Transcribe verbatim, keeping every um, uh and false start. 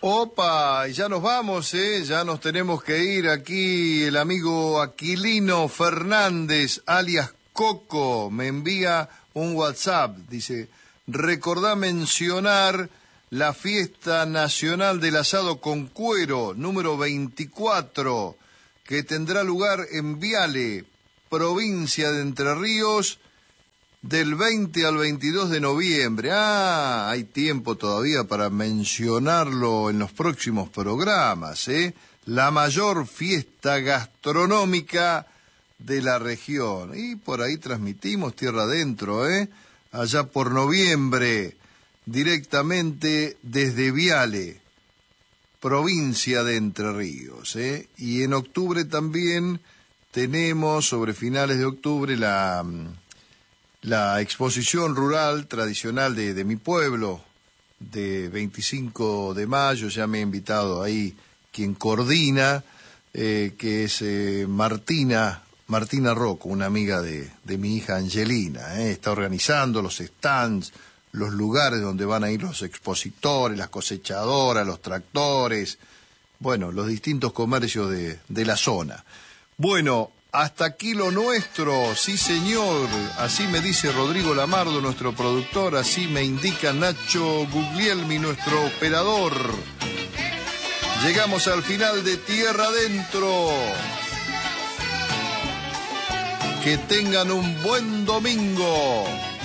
Opa, ya nos vamos, ¿eh? Ya nos tenemos que ir. Aquí el amigo Aquilino Fernández, alias Coco, me envía un WhatsApp. Dice, recordá mencionar la fiesta nacional del asado con cuero, número veinticuatro, que tendrá lugar en Viale, provincia de Entre Ríos, del veinte al veintidós de noviembre. Ah, hay tiempo todavía para mencionarlo en los próximos programas, ¿eh? La mayor fiesta gastronómica de la región. Y por ahí transmitimos Tierra Adentro, ¿eh? Allá por noviembre, directamente desde Viale, provincia de Entre Ríos, ¿eh? Y en octubre también tenemos, sobre finales de octubre, la... la exposición rural tradicional de, de mi pueblo, de veinticinco de mayo, ya me ha invitado ahí quien coordina, eh, que es eh, Martina, Martina Rocco, una amiga de, de mi hija Angelina, eh, está organizando los stands, los lugares donde van a ir los expositores, las cosechadoras, los tractores, bueno, los distintos comercios de, de la zona. Bueno, hasta aquí lo nuestro, sí señor, así me dice Rodrigo Lamardo, nuestro productor, así me indica Nacho Guglielmi, nuestro operador. Llegamos al final de Tierra Adentro. Que tengan un buen domingo.